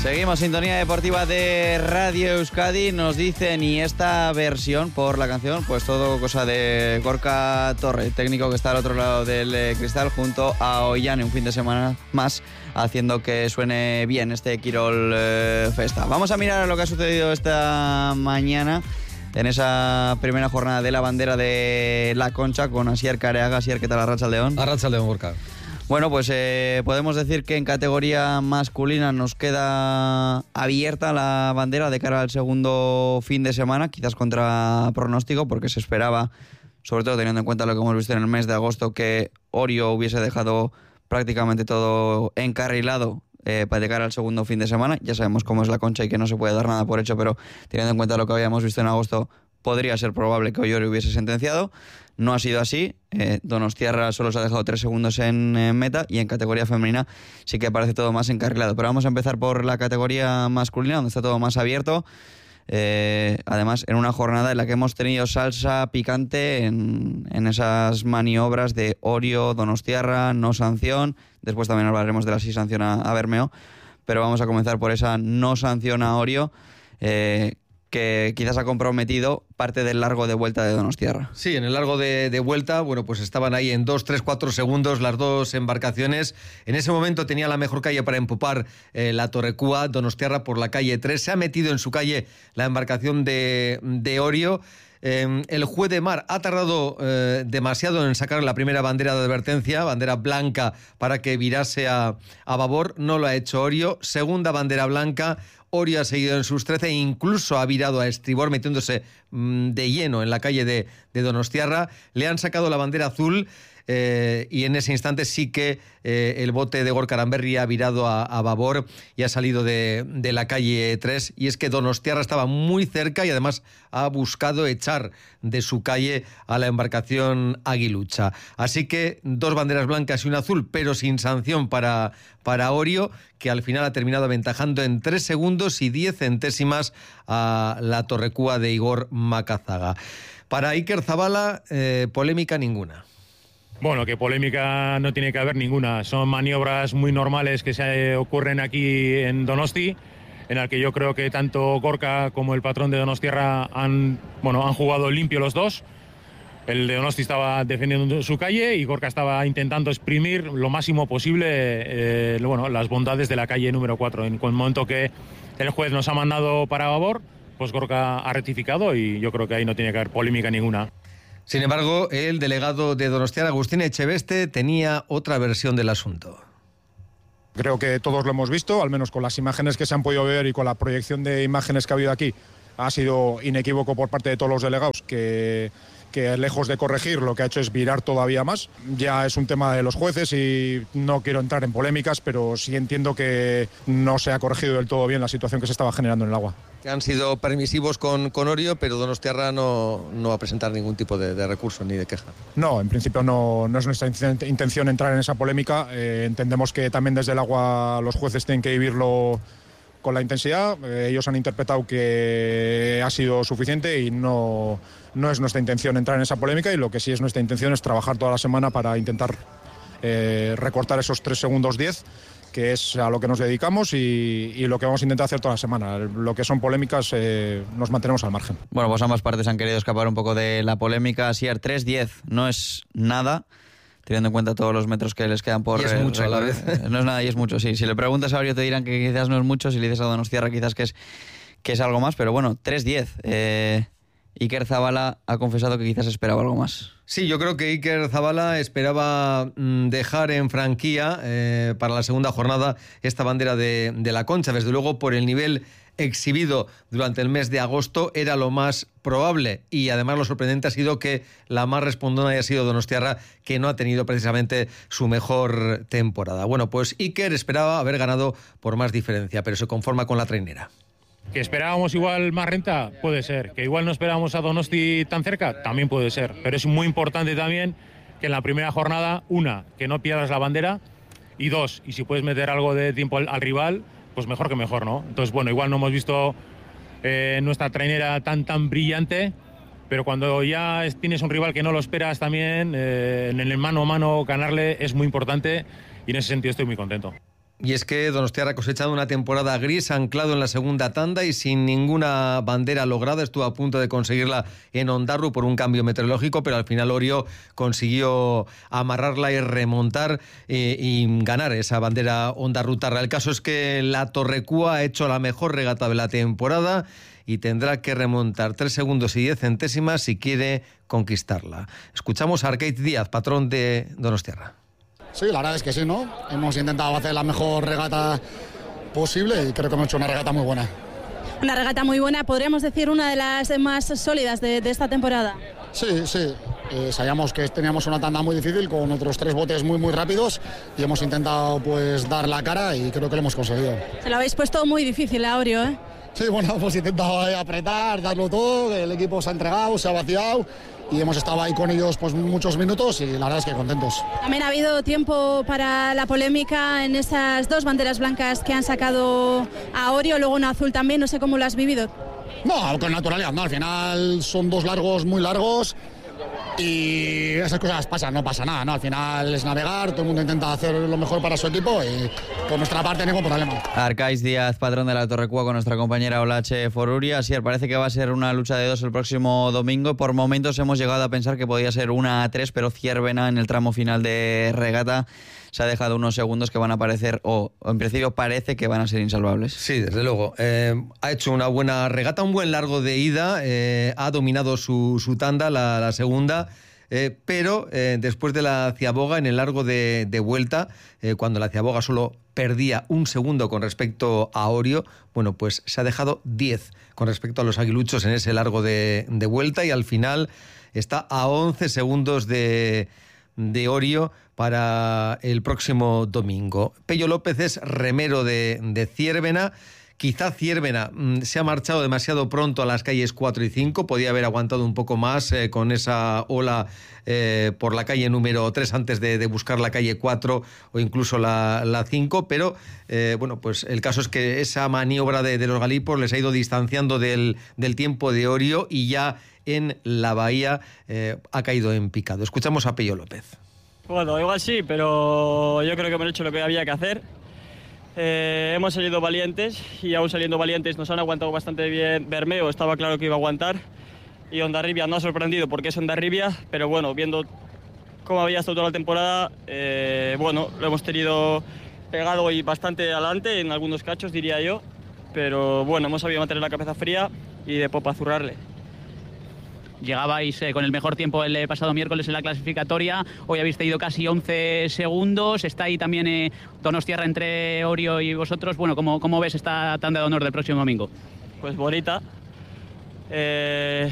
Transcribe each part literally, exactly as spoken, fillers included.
Seguimos, sintonía deportiva de Radio Euskadi. Nos dicen, y esta versión por la canción, pues todo cosa de Gorka Torre, técnico que está al otro lado del eh, cristal, junto a Ollane, un fin de semana más, haciendo que suene bien este Quirol eh, Festa. Vamos a mirar lo que ha sucedido esta mañana en esa primera jornada de la bandera de La Concha con Asier Careaga. Asier, ¿qué tal? Arratsaldeon. Arratsaldeon, Gorka. Bueno, pues eh, podemos decir que en categoría masculina nos queda abierta la bandera de cara al segundo fin de semana, quizás contra pronóstico, porque se esperaba, sobre todo teniendo en cuenta lo que hemos visto en el mes de agosto, que Orio hubiese dejado prácticamente todo encarrilado eh, para llegar al segundo fin de semana. Ya sabemos cómo es La Concha y que no se puede dar nada por hecho, pero teniendo en cuenta lo que habíamos visto en agosto, podría ser probable que Orio hubiese sentenciado. No ha sido así. Eh, Donostiarra solo se ha dejado tres segundos en, en meta, y en categoría femenina sí que parece todo más encarrilado. Pero vamos a empezar por la categoría masculina, donde está todo más abierto. Eh, además, en una jornada en la que hemos tenido salsa picante en, en esas maniobras de Orio, Donostiarra, no sanción. Después también hablaremos de la sí sanción a, a Bermeo. Pero vamos a comenzar por esa no sanción a Orio, eh, que quizás ha comprometido parte del largo de vuelta de Donostiarra. Sí, en el largo de, de vuelta, bueno, pues estaban ahí en dos, tres, cuatro segundos las dos embarcaciones. En ese momento tenía la mejor calle para empupar eh, la Torrecúa, Donostiarra por la calle tres. Se ha metido en su calle la embarcación de, de Orio. Eh, el juez de mar ha tardado eh, demasiado en sacar la primera bandera de advertencia, bandera blanca para que virase a, a babor. No lo ha hecho Orio. Segunda bandera blanca. Orio ha seguido en sus trece e incluso ha virado a estribor, metiéndose mmm, de lleno en la calle de, de Donostiarra. Le han sacado la bandera azul. Eh, y en ese instante sí que eh, el bote de Gorka Aranberri ha virado a, a babor y ha salido de, de la calle tres, y es que Donostiarra estaba muy cerca y además ha buscado echar de su calle a la embarcación Aguilucha. Así que dos banderas blancas y una azul, pero sin sanción para, para Orio, que al final ha terminado aventajando en tres segundos y diez centésimas a la Torrecúa de Igor Macazaga. Para Iker Zabala, eh, polémica ninguna. Bueno, que polémica no tiene que haber ninguna. Son maniobras muy normales que se ocurren aquí en Donosti, en el que yo creo que tanto Gorka como el patrón de Donostiarra han, bueno, han jugado limpio los dos. El de Donosti estaba defendiendo su calle y Gorka estaba intentando exprimir lo máximo posible eh, bueno, las bondades de la calle número cuatro. En el momento que el juez nos ha mandado para babor, pues Gorka ha rectificado y yo creo que ahí no tiene que haber polémica ninguna. Sin embargo, el delegado de Donostiarra, Agustín Echeveste, tenía otra versión del asunto. Creo que todos lo hemos visto, al menos con las imágenes que se han podido ver y con la proyección de imágenes que ha habido aquí. Ha sido inequívoco por parte de todos los delegados que, que lejos de corregir, lo que ha hecho es virar todavía más. Ya es un tema de los jueces y no quiero entrar en polémicas, pero sí entiendo que no se ha corregido del todo bien la situación que se estaba generando en el agua. Que han sido permisivos con, con Orio, pero Donostiarra no, no va a presentar ningún tipo de, de recurso ni de queja. No, en principio no, no es nuestra intención entrar en esa polémica. Eh, entendemos que también desde el agua los jueces tienen que vivirlo con la intensidad. Eh, ellos han interpretado que ha sido suficiente y no, no es nuestra intención entrar en esa polémica, y lo que sí es nuestra intención es trabajar toda la semana para intentar eh, recortar esos tres segundos diez, que es a lo que nos dedicamos y, y lo que vamos a intentar hacer toda la semana. Lo que son polémicas eh, nos mantenemos al margen. Bueno, pues ambas partes han querido escapar un poco de la polémica. Asier, tres diez no es nada, teniendo en cuenta todos los metros que les quedan por... Y es eh, mucho a la vez. No es nada y es mucho, sí. Si le preguntas a Orio te dirán que quizás no es mucho, si le dices a Donostiarra quizás que es, que es algo más, pero bueno, tres diez. Eh, Iker Zabala ha confesado que quizás esperaba algo más. Sí, yo creo que Iker Zabala esperaba mmm, dejar en franquía eh, para la segunda jornada esta bandera de, de La Concha. Desde luego, por el nivel exhibido durante el mes de agosto, era lo más probable, y además lo sorprendente ha sido que la más respondona haya sido Donostiarra, que no ha tenido precisamente su mejor temporada. Bueno, pues Iker esperaba haber ganado por más diferencia, pero se conforma con la trainera. ¿Que esperábamos igual más renta? Puede ser. ¿Que igual no esperábamos a Donosti tan cerca? También puede ser. Pero es muy importante también que en la primera jornada, una, que no pierdas la bandera, y dos, y si puedes meter algo de tiempo al, al rival, pues mejor que mejor, ¿no? Entonces, bueno, igual no hemos visto eh, nuestra trainera tan, tan brillante, pero cuando ya tienes un rival que no lo esperas también, eh, en el mano a mano ganarle es muy importante, y en ese sentido estoy muy contento. Y es que Donostiarra ha cosechado una temporada gris, anclado en la segunda tanda y sin ninguna bandera lograda. Estuvo a punto de conseguirla en Ondarru por un cambio meteorológico, pero al final Orio consiguió amarrarla y remontar eh, y ganar esa bandera ondarrutarra. El caso es que la Torrecúa ha hecho la mejor regata de la temporada y tendrá que remontar tres segundos y diez centésimas si quiere conquistarla. Escuchamos a Arcade Díaz, patrón de Donostiarra. Sí, la verdad es que sí, ¿no? Hemos intentado hacer la mejor regata posible y creo que hemos hecho una regata muy buena. Una regata muy buena, podríamos decir una de las más sólidas de, de esta temporada. Sí, sí. Eh, sabíamos que teníamos una tanda muy difícil con otros tres botes muy muy rápidos y hemos intentado pues dar la cara y creo que lo hemos conseguido. Se lo habéis puesto muy difícil a Orio, ¿eh? Sí, bueno, hemos intentado apretar, darlo todo, el equipo se ha entregado, se ha vaciado y hemos estado ahí con ellos pues muchos minutos y la verdad es que contentos. También ha habido tiempo para la polémica en esas dos banderas blancas que han sacado a Orio, luego una azul también, no sé cómo lo has vivido. No, con naturalidad, no, al final son dos largos muy largos y esas cosas pasan, no pasa nada, ¿no? Al final es navegar, todo el mundo intenta hacer lo mejor para su equipo y por nuestra parte ningún problema. Arcais Díaz, patrón de la Torrecúa, con nuestra compañera Olache Foruria. Así parece que va a ser una lucha de dos el próximo domingo. Por momentos hemos llegado a pensar que podía ser una a tres, pero Ciervena en el tramo final de regata se ha dejado unos segundos que van a parecer, o, o en principio parece que van a ser insalvables. Sí, desde luego. Eh, ha hecho una buena regata, un buen largo de ida, eh, ha dominado su, su tanda, la, la segunda, eh, pero eh, después de la Ciaboga, en el largo de, de vuelta, eh, cuando la Ciaboga solo perdía un segundo con respecto a Orio, bueno, pues se ha dejado diez con respecto a los aguiluchos en ese largo de, de vuelta y al final está a once segundos de... de Orio para el próximo domingo. Pello López es remero de, de Ciervena. Quizá Ciervena mmm, se ha marchado demasiado pronto a las calles cuatro y cinco, podía haber aguantado un poco más eh, con esa ola eh, por la calle número tres antes de, de buscar la calle cuatro o incluso la, la cinco, pero eh, bueno, pues el caso es que esa maniobra de, de los galipos les ha ido distanciando del, del tiempo de Orio y ya en la bahía eh, ha caído en picado. Escuchamos a Pello López. Bueno, igual sí, pero yo creo que hemos hecho lo que había que hacer. Eh, hemos salido valientes y aún saliendo valientes nos han aguantado bastante bien. Bermeo estaba claro que iba a aguantar y Hondarribia no ha sorprendido porque es Hondarribia, pero bueno, viendo cómo había estado toda la temporada, eh, bueno, lo hemos tenido pegado y bastante adelante en algunos cachos, diría yo, pero bueno, hemos sabido mantener la cabeza fría y de popa zurrarle. Llegabais eh, con el mejor tiempo el eh, pasado miércoles en la clasificatoria, hoy habéis tenido casi once segundos, está ahí también eh, Donostiarra entre Orio y vosotros. Bueno, ¿cómo, cómo ves esta tanda de honor del próximo domingo? Pues bonita. Eh...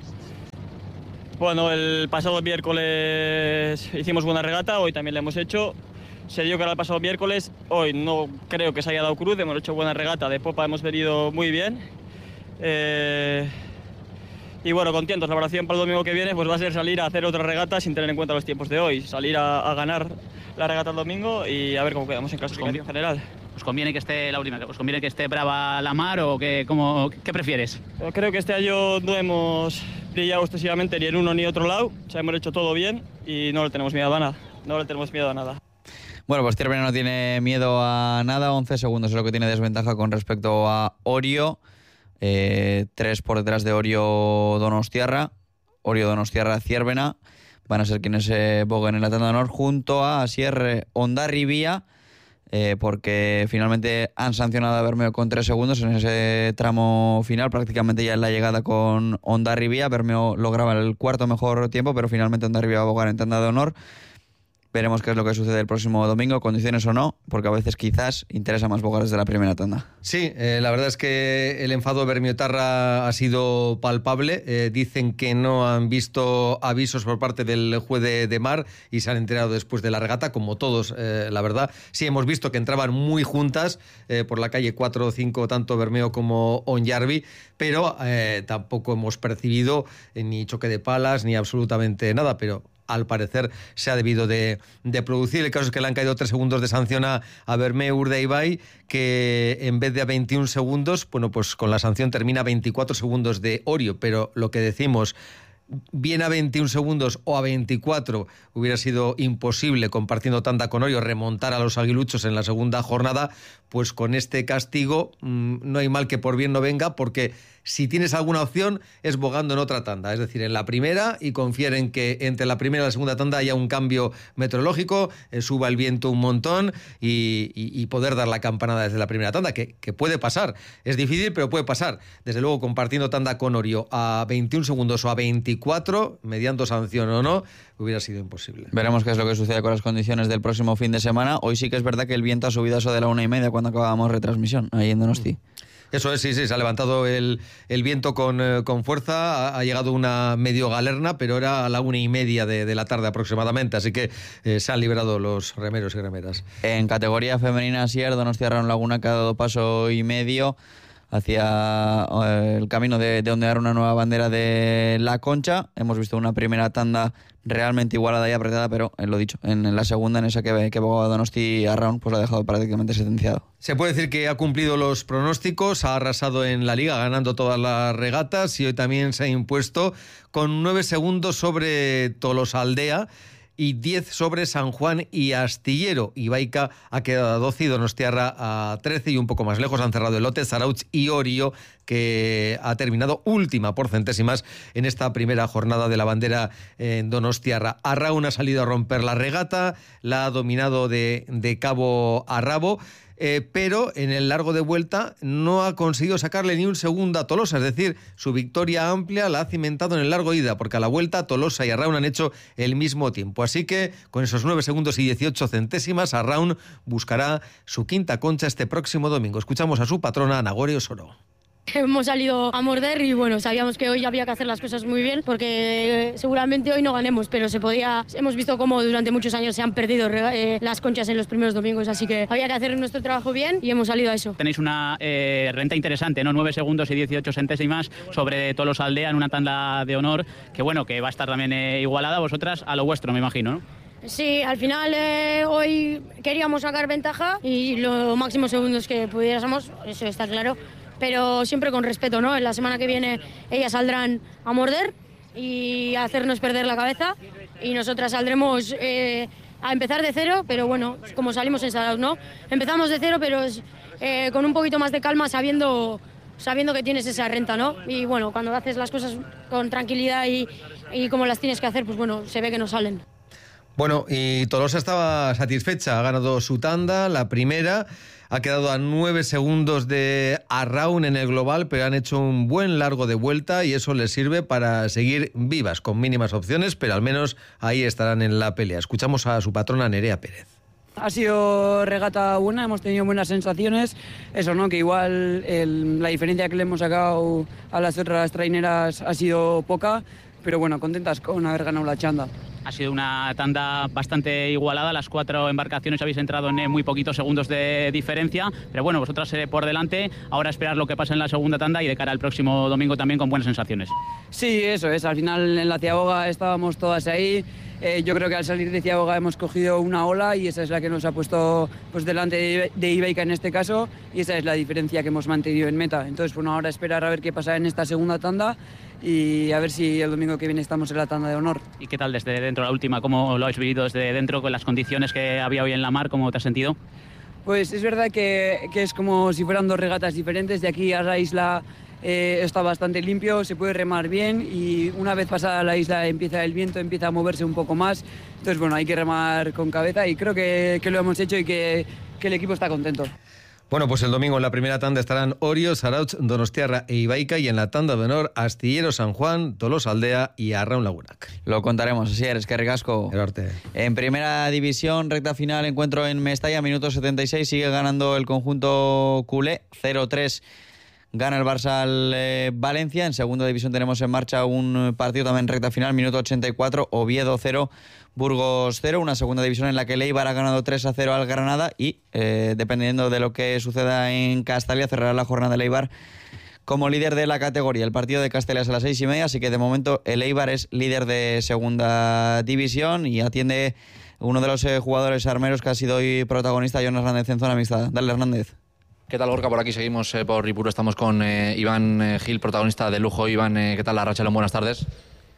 Bueno, el pasado miércoles hicimos buena regata, hoy también la hemos hecho. Se dio que era el pasado miércoles, hoy no creo que se haya dado cruz, hemos hecho buena regata, de popa hemos venido muy bien. Eh... Y bueno, contentos, la valoración para el domingo que viene pues va a ser salir a hacer otra regata sin tener en cuenta los tiempos de hoy, salir a, a ganar la regata el domingo y a ver cómo quedamos en clasificación general. ¿Os conviene que esté la última? ¿Os conviene que esté brava la mar o que, cómo, qué prefieres? Yo creo que este año no hemos brillado excesivamente ni en uno ni otro lado, o sea, hemos hecho todo bien y no le tenemos miedo a nada, no le tenemos miedo a nada. Bueno, pues Ciervena no tiene miedo a nada, once segundos es lo que tiene desventaja con respecto a Orio. Eh, tres por detrás de Orio Donostiarra, Orio Donostiarra Ciervena van a ser quienes se boguen en la tanda de honor junto a Asier Hondarribia, eh, porque finalmente han sancionado a Bermeo con tres segundos en ese tramo final, prácticamente ya en la llegada con Hondarribia. Bermeo lograba el cuarto mejor tiempo, pero finalmente Hondarribia va a bogar en tanda de honor. Veremos qué es lo que sucede el próximo domingo, condiciones o no, porque a veces quizás interesa más bogar desde la primera tanda. Sí, eh, la verdad es que el enfado de Bermiotarra ha sido palpable. Eh, dicen que no han visto avisos por parte del juez de, de mar y se han enterado después de la regata, como todos, eh, la verdad. Sí, hemos visto que entraban muy juntas eh, por la calle cuatro o cinco, tanto Bermeo como Onyarbi, pero eh, tampoco hemos percibido eh, ni choque de palas ni absolutamente nada, pero al parecer se ha debido de, de producir. El caso es que le han caído tres segundos de sanción a, a Bermeo Urdaibai, que en vez de a veintiún segundos, bueno, pues con la sanción termina a veinticuatro segundos de Orio, pero lo que decimos, bien a veintiún segundos o a veinticuatro hubiera sido imposible, compartiendo tanda con Orio, remontar a los aguiluchos en la segunda jornada, pues con este castigo mmm, no hay mal que por bien no venga, porque si tienes alguna opción es bogando en otra tanda, es decir, en la primera, y confiar en que entre la primera y la segunda tanda haya un cambio meteorológico, eh, suba el viento un montón y, y, y poder dar la campanada desde la primera tanda, que, que puede pasar. Es difícil, pero puede pasar. Desde luego, compartiendo tanda con Orio a veintiún segundos o a veinticuatro, mediando sanción o no, hubiera sido imposible. Veremos qué es lo que sucede con las condiciones del próximo fin de semana. Hoy sí que es verdad que el viento ha subido a eso de la una y media cuando acabábamos retransmisión, ahí en Donosti. Eso es, sí, sí, se ha levantado el, el viento con, eh, con fuerza, ha, ha llegado una medio galerna, pero era a la una y media de, de la tarde aproximadamente, así que eh, se han liberado los remeros y remeras. En categoría femenina, ayer Donostiarra Laguna que ha dado paso y medio hacia el camino de, de ondear una nueva bandera de la Concha. Hemos visto una primera tanda realmente igualada y apretada, pero en lo dicho, en la segunda, en esa que, que bogaba Donosti a Round, pues lo ha dejado prácticamente sentenciado. Se puede decir que ha cumplido los pronósticos, ha arrasado en la liga, ganando todas las regatas, y hoy también se ha impuesto con nueve segundos sobre Tolosaldea y diez sobre San Juan y Astillero. Ibaica ha quedado a doce y Donostiarra a trece, y un poco más lejos han cerrado el lote Zarautz y Orio, que ha terminado última por centésimas en esta primera jornada de la bandera en Donostiarra. Arraun ha salido a romper la regata, la ha dominado de, de cabo a rabo, Eh, pero en el largo de vuelta no ha conseguido sacarle ni un segundo a Tolosa, es decir, su victoria amplia la ha cimentado en el largo ida, porque a la vuelta Tolosa y Arraun han hecho el mismo tiempo. Así que con esos nueve segundos y dieciocho centésimas, Arraun buscará su quinta concha este próximo domingo. Escuchamos a su patrona, Nagore Osoro. Hemos salido a morder y bueno, sabíamos que hoy había que hacer las cosas muy bien, porque seguramente hoy no ganemos, pero se podía. Hemos visto cómo durante muchos años se han perdido eh, las conchas en los primeros domingos, así que había que hacer nuestro trabajo bien y hemos salido a eso. Tenéis una eh, renta interesante, ¿no? nueve segundos y dieciocho centésimas sobre Tolosaldea en una tanda de honor, que bueno, que va a estar también eh, igualada. Vosotras a lo vuestro, me imagino, ¿no? Sí, al final eh, hoy queríamos sacar ventaja y los máximos segundos que pudiéramos, eso está claro, pero siempre con respeto, ¿no? En la semana que viene ellas saldrán a morder y a hacernos perder la cabeza, y nosotras saldremos eh, a empezar de cero, pero bueno, como salimos en Zarautz, ¿no? Empezamos de cero, pero eh, con un poquito más de calma, sabiendo, sabiendo que tienes esa renta, ¿no? Y bueno, cuando haces las cosas con tranquilidad y, y como las tienes que hacer, pues bueno, se ve que no salen. Bueno, y Tolosa estaba satisfecha, ha ganado su tanda, la primera, ha quedado a nueve segundos de Arraun en el global, pero han hecho un buen largo de vuelta y eso les sirve para seguir vivas, con mínimas opciones, pero al menos ahí estarán en la pelea. Escuchamos a su patrona, Nerea Pérez. Ha sido regata buena, hemos tenido buenas sensaciones, eso, ¿no? Que igual el, la diferencia que le hemos sacado a las otras traineras ha sido poca, pero bueno, contentas con haber ganado la chanda. Ha sido una tanda bastante igualada, las cuatro embarcaciones habéis entrado en muy poquitos segundos de diferencia, pero bueno, vosotras eh, por delante, ahora esperar lo que pasa en la segunda tanda y de cara al próximo domingo también con buenas sensaciones. Sí, eso es, al final en la Ciaboga estábamos todas ahí, eh, yo creo que al salir de Ciaboga hemos cogido una ola y esa es la que nos ha puesto pues, delante de, de Ibaica en este caso, y esa es la diferencia que hemos mantenido en meta. Entonces, bueno, ahora esperar a ver qué pasa en esta segunda tanda y a ver si el domingo que viene estamos en la tanda de honor. ¿Y qué tal desde dentro la última? ¿Cómo lo habéis vivido desde dentro con las condiciones que había hoy en la mar? ¿Cómo te has sentido? Pues es verdad que, que es como si fueran dos regatas diferentes. De aquí a la isla eh, está bastante limpio, se puede remar bien y una vez pasada la isla empieza el viento, empieza a moverse un poco más. Entonces, bueno, hay que remar con cabeza y creo que, que lo hemos hecho y que, que el equipo está contento. Bueno, pues el domingo en la primera tanda estarán Orio, Zarautz, Donostiarra e Ibaica, y en la tanda de honor Astillero, San Juan, Tolosaldea y Arraun Lagunak. Lo contaremos, así eres, que ricasco. El arte. En primera división, recta final, encuentro en Mestalla, minuto setenta y seis, sigue ganando el conjunto culé, cero tres. Gana el Barça al eh, Valencia. En segunda división tenemos en marcha un partido también en recta final, minuto ochenta y cuatro, Oviedo cero, Burgos cero. Una segunda división en la que el Eibar ha ganado tres a cero al Granada y, eh, dependiendo de lo que suceda en Castalia, cerrará la jornada del Eibar como líder de la categoría. El partido de Castalia es a las seis y media, así que de momento el Eibar es líder de segunda división y atiende uno de los eh, jugadores armeros que ha sido hoy protagonista, Jon Hernández, en zona mixta. Dale, Hernández. ¿Qué tal, Gorka? Por aquí seguimos eh, por Ripuru. Estamos con eh, Iván eh, Gil, protagonista de lujo. Iván, eh, ¿qué tal la racha? Buenas tardes.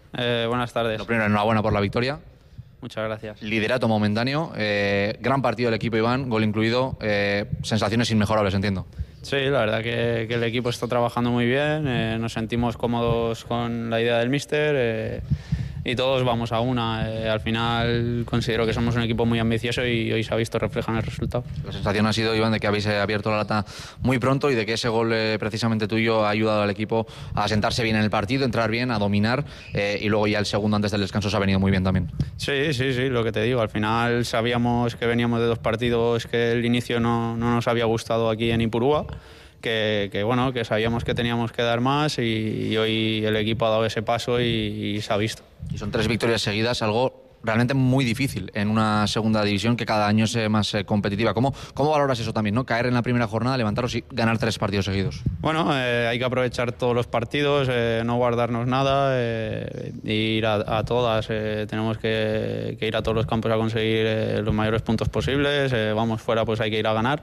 Eh, buenas tardes. Lo primero, enhorabuena por la victoria. Muchas gracias. Liderato momentáneo, eh, gran partido del equipo, Iván, gol incluido, eh, sensaciones inmejorables, entiendo. Sí, la verdad que, que el equipo está trabajando muy bien, eh, nos sentimos cómodos con la idea del míster eh, y todos vamos a una. Eh, al final considero que somos un equipo muy ambicioso y hoy se ha visto reflejado en el resultado. La sensación ha sido, Iván, de que habéis abierto la lata muy pronto y de que ese gol eh, precisamente tuyo ha ayudado al equipo a sentarse bien en el partido, entrar bien, a dominar eh, y luego ya el segundo antes del descanso se ha venido muy bien también. Sí, sí, sí, lo que te digo, al final sabíamos que veníamos de dos partidos que el inicio no, no nos había gustado aquí en Ipurúa. Que, que bueno, que sabíamos que teníamos que dar más y, y hoy el equipo ha dado ese paso y, y se ha visto. Y son tres victorias seguidas, algo realmente muy difícil en una segunda división que cada año es más eh, competitiva. ¿Cómo, ¿Cómo valoras eso también, no? Caer en la primera jornada, levantaros y ganar tres partidos seguidos. Bueno, eh, hay que aprovechar todos los partidos, eh, no guardarnos nada, eh, ir a, a todas. Eh, tenemos que, que ir a todos los campos a conseguir eh, los mayores puntos posibles. Eh, vamos fuera, pues hay que ir a ganar.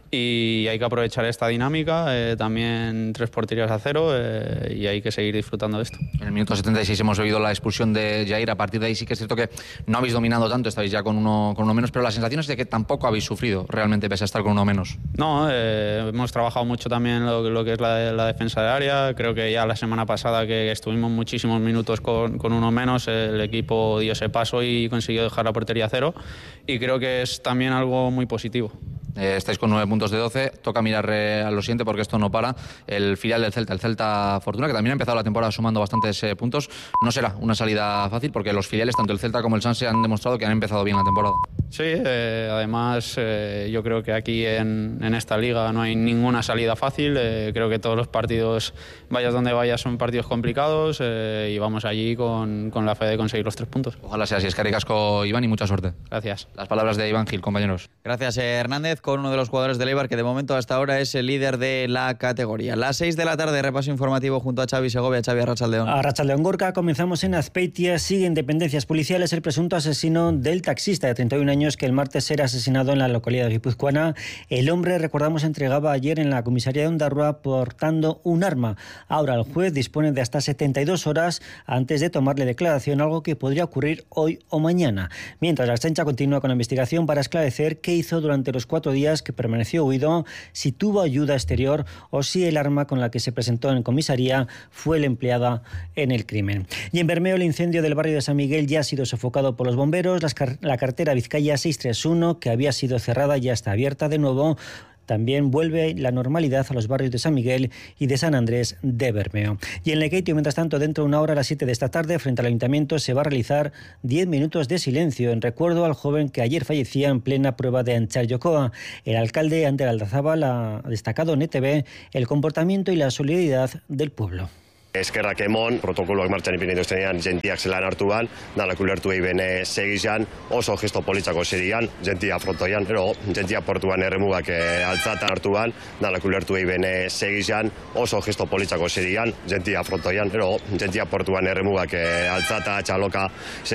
Y hay que aprovechar esta dinámica, eh, también tres porterías a cero eh, y hay que seguir disfrutando de esto. En el minuto setenta y seis hemos oído la expulsión de Jair, a partir de ahí sí que es cierto que no habéis dominado tanto, estáis ya con uno, con uno menos, pero la sensación es de que tampoco habéis sufrido realmente pese a estar con uno menos. No, eh, hemos trabajado mucho también lo, lo que es la, la defensa de área, creo que ya la semana pasada que estuvimos muchísimos minutos con, con uno menos, el equipo dio ese paso y consiguió dejar la portería a cero y creo que es también algo muy positivo. Eh, estáis con nueve puntos de doce, toca mirar eh, a lo siguiente porque esto no para. El filial del Celta, el Celta Fortuna, que también ha empezado la temporada sumando bastantes eh, puntos, no será una salida fácil porque los filiales, tanto el Celta como el Sanse, han demostrado que han empezado bien la temporada. Sí, eh, además eh, yo creo que aquí en, en esta liga no hay ninguna salida fácil, eh, creo que todos los partidos, vayas donde vayas, son partidos complicados eh, y vamos allí con, con la fe de conseguir los tres puntos. Ojalá sea así, es caricasco, Iván, y mucha suerte. Gracias. Las palabras de Iván Gil, compañeros. Gracias, Hernández, con uno de los jugadores del Eibar que de momento hasta ahora es el líder de la categoría. Las seis de la tarde, repaso informativo junto a Xavi Segovia. Xavi, Arratsaldeon. Arratsaldeon, Gorka. Comenzamos en Azpeitia. Sigue en dependencias policiales el presunto asesino del taxista de treinta y un años que el martes era asesinado en la localidad guipuzcoana. El hombre, recordamos, entregaba ayer en la comisaría de Ondarroa portando un arma. Ahora el juez dispone de hasta setenta y dos horas antes de tomarle declaración, algo que podría ocurrir hoy o mañana. Mientras la Ertzaintza continúa con la investigación para esclarecer qué hizo durante los cuatro días que permaneció huido, si tuvo ayuda exterior o si el arma con la que se presentó en comisaría fue la empleada en el crimen. Y en Bermeo, el incendio del barrio de San Miguel ya ha sido sofocado por los bomberos. La carretera Vizcaya seiscientos treinta y uno, que había sido cerrada, ya está abierta de nuevo. También vuelve la normalidad a los barrios de San Miguel y de San Andrés de Bermeo. Y en Lekeitio, mientras tanto, dentro de una hora a las siete de esta tarde, frente al Ayuntamiento, se va a realizar diez minutos de silencio en recuerdo al joven que ayer fallecía en plena prueba de Anchar Yokoa. El alcalde Ander Aldazábal ha destacado en E T V el comportamiento y la solidaridad del pueblo. Eskerrak emon, protokoloak martxan ipini dituztenean, jentiak zelan hartu ban, danak ulertu egin segizan, oso gesto politzako zerian, jentia frontoian, ero, jentia portuan erremugak e, altzatan hartu ban, danak ulertu egin segizan, oso gesto politzako zerian, jentia frontoian, ero, jentia portuan erremugak e, altzata, txaloka,